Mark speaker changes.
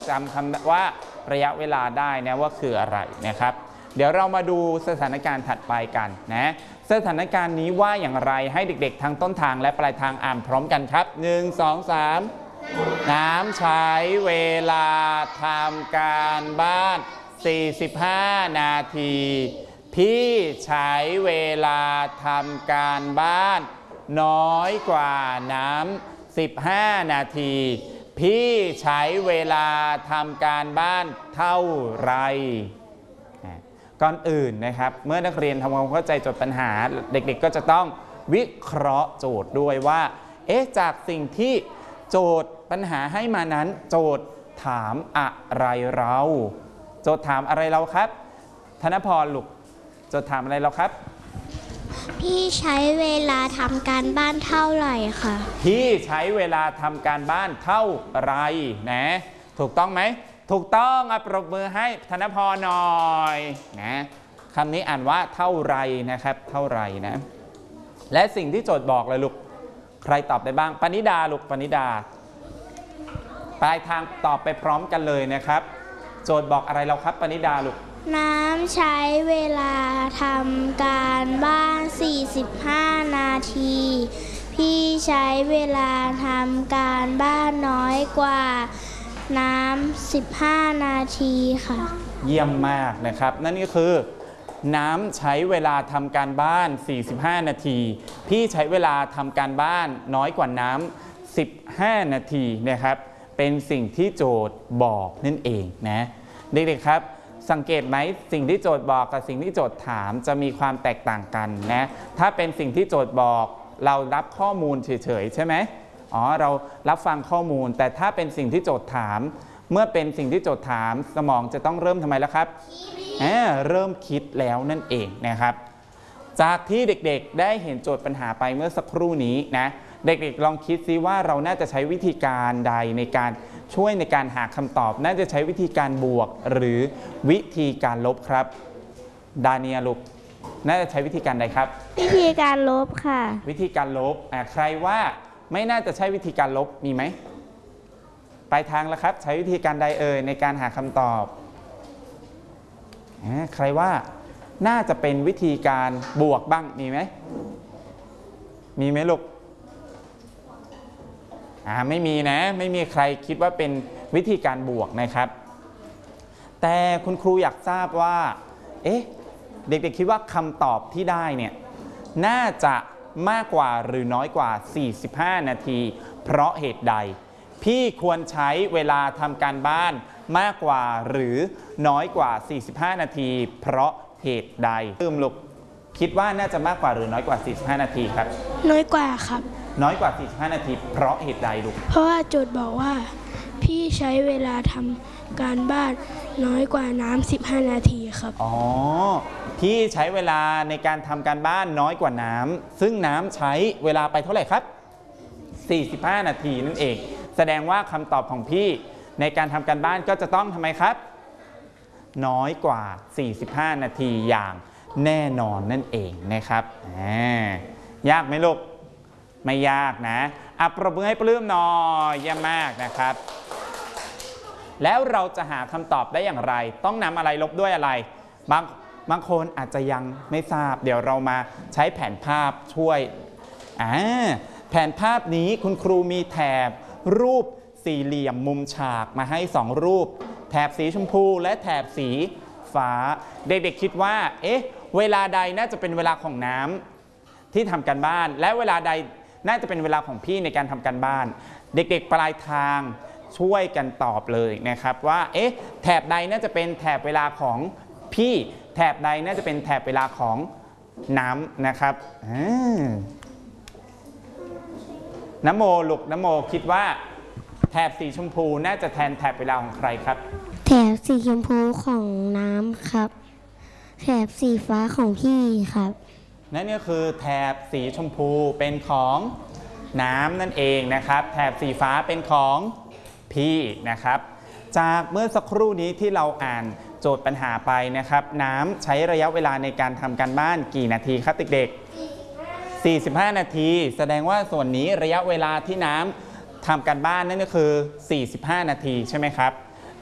Speaker 1: จำคำว่าระยะเวลาได้นะว่าคืออะไรนะครับเดี๋ยวเรามาดูสถานการณ์ถัดไปกันนะสถานการณ์นี้ว่าอย่างไรให้เด็กๆทั้งต้นทางและปลายทางอ่านพร้อมกันครับ1 2 3น้ำใช้เวลาทำการบ้าน45 นาทีพี่ใช้เวลาทำการบ้านน้อยกว่าน้ำ15 นาทีพี่ใช้เวลาทำการบ้านเท่าไรก่อนอื่นนะครับเมื่อนักเรียนทำความเข้าใจโจทย์ปัญหาเด็กๆก็จะต้องวิเคราะห์โจทย์ด้วยว่าจากสิ่งที่โจทย์ปัญหาให้มานั้นโจทย์ถามอะไรเราโจทย์ถามอะไรเราครับธนพรลูกโจทย์ถามอะไรเราครับ
Speaker 2: พี่ใช้เวลาทำการบ้านเท่าไหร่คะ
Speaker 1: พี่ใช้เวลาทำการบ้านเท่าไรนะถูกต้องไหมถูกต้องปรบมือให้ธนพรหน่อยนะคำนี้อ่านว่าเท่าไรนะครับเท่าไรนะและสิ่งที่โจทย์บอกเลยลูกใครตอบได้บ้างปณิดาลูกปณิดาปลายทางตอบไปพร้อมกันเลยนะครับโจทย์บอกอะไรเราครับปณิดาลูก
Speaker 2: น้ำใช้เวลาทำการบ้าน45 นาทีพี่ใช้เวลาทำการบ้านน้อยกว่าน้ำ15 นาทีค่ะ
Speaker 1: เยี่ยมมากนะครับนั่นก็คือน้ำใช้เวลาทำการบ้าน45 นาทีพี่ใช้เวลาทำการบ้านน้อยกว่าน้ำ15 นาทีนะครับเป็นสิ่งที่โจทย์บอกนั่นเองนะเด็กๆครับสังเกตไหมสิ่งที่โจทย์บอกกับสิ่งที่โจทย์ถามจะมีความแตกต่างกันนะถ้าเป็นสิ่งที่โจทย์บอกเรารับข้อมูลเฉยๆใช่ไหมเรารับฟังข้อมูลแต่ถ้าเป็นสิ่งที่โจทย์ถามเมื่อเป็นสิ่งที่โจทย์ถามสมองจะต้องเริ่มทำไมล่ะครับเริ่มคิดแล้วนั่นเองนะครับจากที่เด็กๆได้เห็นโจทย์ปัญหาไปเมื่อสักครู่นี้นะเด็กๆลองคิดซิว่าเราน่าจะใช้วิธีการใดในการช่วยในการหาคำตอบน่าจะใช้วิธีการบวกหรือวิธีการลบครับดาเนียลูกน่าจะใช้วิธีการใดครับ
Speaker 2: วิธีการลบค่ะ
Speaker 1: วิธีการลบใครว่าไม่น่าจะใช้วิธีการลบมีไหมปลายทางแล้วครับใช้วิธีการใดในการหาคำตอบใครว่าน่าจะเป็นวิธีการบวกบ้างมีไหมมีไหมลูกไม่มีนะไม่มีใครคิดว่าเป็นวิธีการบวกนะครับแต่คุณครูอยากทราบว่าเด็กๆคิดว่าคำตอบที่ได้เนี่ยน่าจะมากกว่าหรือน้อยกว่า45 นาทีเพราะเหตุใดพี่ควรใช้เวลาทำการบ้านมากกว่าหรือน้อยกว่า45 นาทีเพราะเหตุใดลูกคิดว่าน่าจะมากกว่าหรือน้อยกว่า45 นาทีครับ
Speaker 2: น้อยกว่าครับ
Speaker 1: น้อยกว่า45 นาทีเพราะเหตุใดลูก
Speaker 2: เพราะว่าโจทย์บอกว่าพี่ใช้เวลาทำการบ้านน้อยกว่าน้ำ15 นาทีครับ
Speaker 1: พี่ใช้เวลาในการทำการบ้านน้อยกว่าน้ำซึ่งน้ำใช้เวลาไปเท่าไหร่ครับ45 นาทีนั่นเองแสดงว่าคำตอบของพี่ในการทำการบ้านก็จะต้องทำไมครับน้อยกว่า45 นาทีอย่างแน่นอนนั่นเองนะครับยากไหมลูกไม่ยากนะปรบมือให้ปลื้มหน่อยเยี่ยมมากนะครับแล้วเราจะหาคำตอบได้อย่างไรต้องนำอะไรลบด้วยอะไรบางคนอาจจะยังไม่ทราบเดี๋ยวเรามาใช้แผนภาพช่วยแผนภาพนี้คุณครูมีแถบรูปสี่เหลี่ยมมุมฉากมาให้2รูปแถบสีชมพูและแถบสีฟ้าเด็กๆคิดว่าเวลาใดน่าจะเป็นเวลาของน้ำที่ทำการบ้านและเวลาใดน่าจะเป็นเวลาของพี่ในการทำการบ้านเด็กๆปลายทางช่วยกันตอบเลยนะครับว่าแถบใดน่าจะเป็นแถบเวลาของพี่แถบใดน่าจะเป็นแถบเวลาของน้ำนะครับน้ำโมลูกน้ำโมคิดว่าแถบสีชมพูน่าจะแทนแถบเวลาของใครครับ
Speaker 2: แถบสีชมพูของน้ำครับแถบสีฟ้าของพี่ครับ
Speaker 1: นั่นก็คือแถบสีชมพูเป็นของน้ำนั่นเองนะครับแถบสีฟ้าเป็นของพี่นะครับจากเมื่อสักครู่นี้ที่เราอ่านโจทย์ปัญหาไปนะครับน้ำใช้ระยะเวลาในการทำการบ้านกี่นาทีครับเด็กๆ45 นาทีแสดงว่าส่วนนี้ระยะเวลาที่น้ำทำการบ้านนั่นก็คือ45 นาทีใช่ไหมครับ